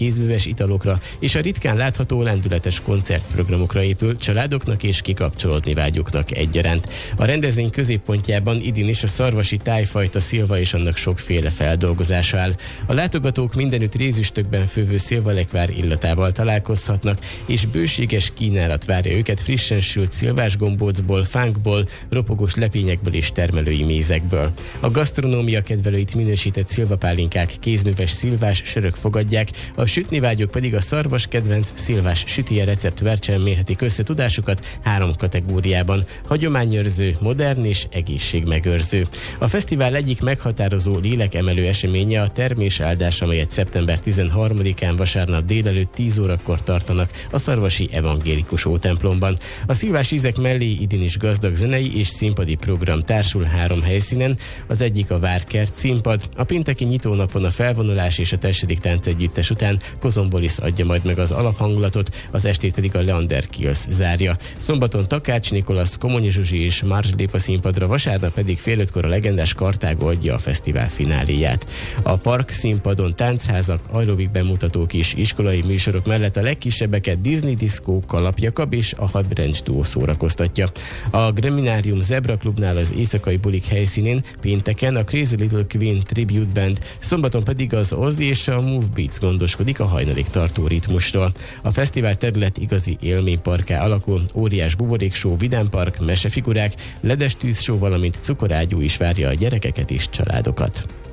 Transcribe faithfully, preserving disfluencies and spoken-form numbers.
kézműves italokra és a ritkán látható lendületes koncertprogramokra épül, családoknak és kikapcsolódni vágyóknak egyaránt. A rendezvény középpontjában idén is a szarvasi tájfajta szilva és annak sokféle feldolgozása áll. A látogatók mindenütt rézüstökben fővő szilvalekvár illatával találkozhatnak, és bőséges kínálat várja őket frissen sült szilvásgombócból, fánkból, ropogós lepényekből és termelői mézekből. A gasztronómia kedvelőit minősített szilvapálinkák, kézműves szilvás sörök fogadják, a sütnivágyók pedig a szarvas kedvenc szilvás sütije recept vercsen mérhetik össze tudásukat három kategóriában: hagyományőrző, modern és egészségmegőrző. A fesztivál egyik meghatározó lélekemelő eseménye a termésáldás, amelyet szeptember tizenharmadikán vasárnap délelőtt tíz órakor tartanak a szarvasi evangélikus ótemplomban. A szilvás ízek mellé idén is gazdag zenei és színpadi program társul három helyszínen, az egyik a Várkert színpad, a pénteki nyitónapon a felvonulás és a testvérik táncegyüttes után Kozombolis adja majd meg az alaphangulatot, az estét pedig a Leander Kills zárja. Szombaton Takács Nikolasz, Komonyi Zsuzsi és Mars lép a színpadra, vasárnap pedig fél ötkor a legendás Kartágo adja a fesztivál fináléját. A Park színpadon táncházak, aerobik bemutatók és iskolai műsorok mellett a legkisebbeket Disney Disco, Kalapjakab és a Hadbranch duó szórakoztatja. A Greminárium Zebra Klubnál az éjszakai bulik helyszínén pénteken a Crazy Little Queen Tribute Band, szombaton pedig az Ozzy és a Move Beats gondoskodik a hajnalig tartó ritmusról. A fesztivál terület igazi élményparkká alakul, óriás buborékshow, vidámpark, mesefigurák, ledes tűzshow, valamint cukorágyú is várja a gyerekeket és családokat.